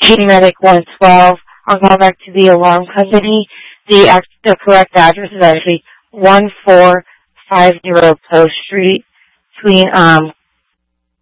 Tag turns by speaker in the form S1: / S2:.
S1: Medic 112. I'll call back to the alarm company. The correct address is actually 1450 Post Street, between